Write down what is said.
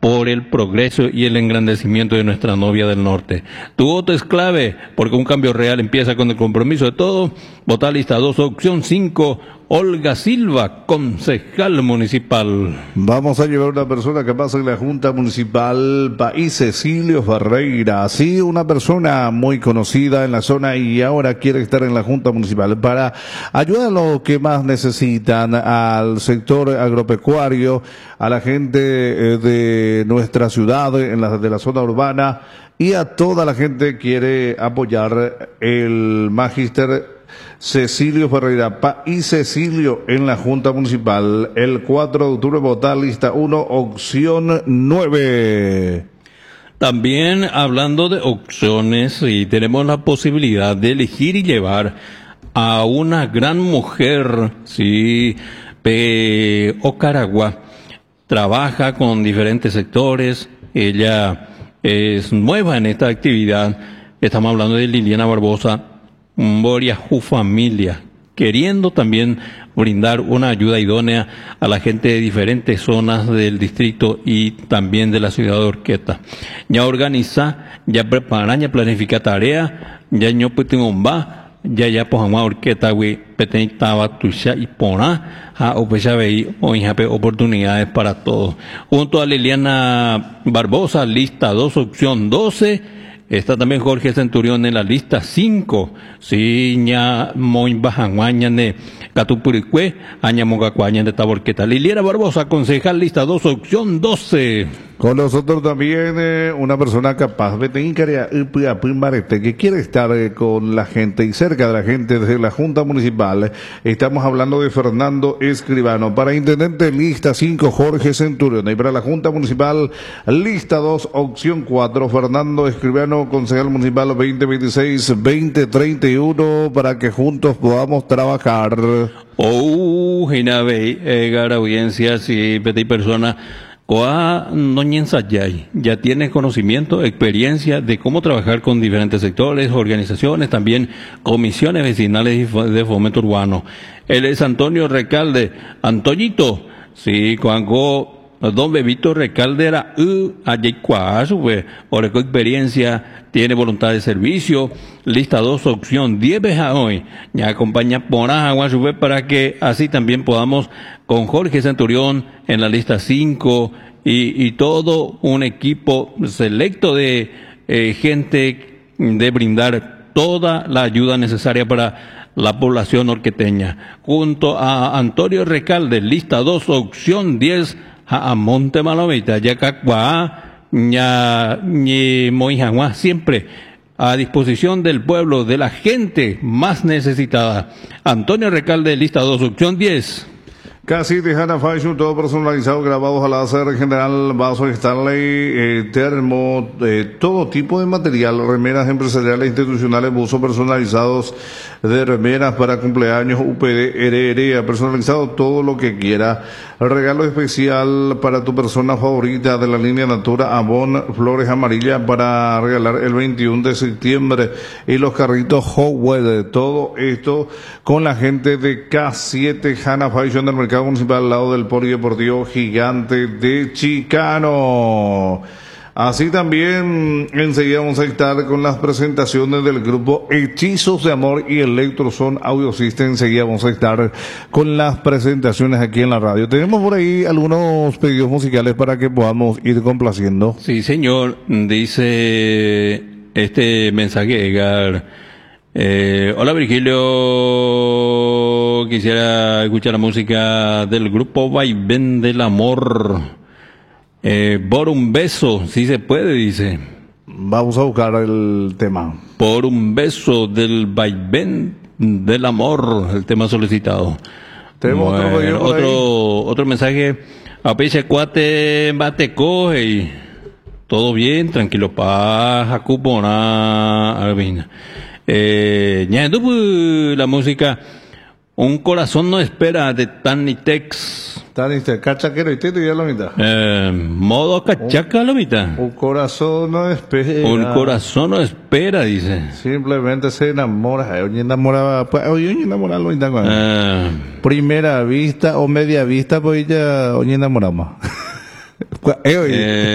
por el progreso y el engrandecimiento de nuestra novia del norte. Tu voto es clave, porque un cambio real empieza con el compromiso de todos. Vota lista 2, opción 5, Olga Silva, concejal municipal. Vamos a llevar una persona que pasa en la Junta Municipal País, Cecilio Ferreira. Sí, una persona muy conocida en la zona y ahora quiere estar en la Junta Municipal para ayudar a los que más necesitan, al sector agropecuario, a la gente de nuestra ciudad, de la zona urbana, y a toda la gente que quiere apoyar el magíster Cecilio Ferreira. País Cecilio en la Junta Municipal, el 4 de octubre, votar lista 1, opción 9. También hablando de opciones, y tenemos la posibilidad de elegir y llevar a una gran mujer, sí, Ocaragua. Trabaja con diferentes sectores, ella es nueva en esta actividad. Estamos hablando de Liliana Barbosa, Boria Ju Familia, queriendo también brindar una ayuda idónea a la gente de diferentes zonas del distrito y también de la ciudad de Orqueta. Ya organiza, ya prepara, ya planifica tarea, ya no putimomba, ya pojama Orqueta, güey, petenitaba tuya y pona, o pues ya veí, oportunidades para todos. Junto a Liliana Barbosa, lista 2, opción 12. Está también Jorge Centurión en la lista 5. Sí, ña muy bajanguaña de Catupuricue, aña mogacuaña de Taborqueta. Liliana Barbosa, concejal, lista 2, opción 12. Con nosotros también una persona capaz, que quiere estar con la gente y cerca de la gente desde la Junta Municipal. Estamos hablando de Fernando Escribano. Para intendente, lista 5, Jorge Centurión. Y para la Junta Municipal, lista 2, opción 4, Fernando Escribano, concejal municipal 2026-2031, para que juntos podamos trabajar. Audiencia, si peti persona. Ya tiene conocimiento, experiencia de cómo trabajar con diferentes sectores, organizaciones, también comisiones vecinales de fomento urbano. Él es Antonio Recalde. Antoñito, sí, cuando don Bebito Recalde era por experiencia, tiene voluntad de servicio. Lista 2, opción 10 hoy. Ya acompaña por agua para que así también podamos con Jorge Centurión en la lista 5 y todo un equipo selecto de gente de brindar toda la ayuda necesaria para la población orqueteña. Junto a Antonio Recalde, lista 2, opción 10, a Monte Malovita, ya Cacua, ya Moijagua, siempre a disposición del pueblo, de la gente más necesitada. Antonio Recalde, lista 2, opción 10. Casi de Hanna Fashion, todo personalizado, grabados al láser, general, vasos Stanley, termo, todo tipo de material, remeras empresariales, institucionales, buzos personalizados de remeras para cumpleaños, UPD, RR, personalizado, todo lo que quiera. Regalo especial para tu persona favorita de la línea Natura, Avon, flores amarillas para regalar el 21 de septiembre y los carritos Hot Weather. Todo esto con la gente de K7 Hanna Fashion del mercado municipal al lado del polideportivo Gigante de Chicano. Así también enseguida vamos a estar con las presentaciones del grupo Hechizos de Amor y Electroson Audio System. Enseguida vamos a estar con las presentaciones aquí en la radio. Tenemos por ahí algunos pedidos musicales para que podamos ir complaciendo. Sí, señor. Dice este mensaje, Edgar. Hola Virgilio, quisiera escuchar la música del grupo Vaivén del Amor. Por un beso, si se puede, dice. Vamos a buscar el tema. Por un beso del Vaivén del Amor, el tema solicitado. Tenemos otro mensaje. Apeche cuate bate coge. Todo bien, tranquilo, paja, cupona, Alvina. La música Un corazón no espera de Tanitex. Tanitex, cachaquero y tito y ya la mitad. Modo cachaca la mitad. Un corazón no espera. Un corazón no espera, dice. Simplemente se enamora. Primera vista o media vista, pues ya enamoramos.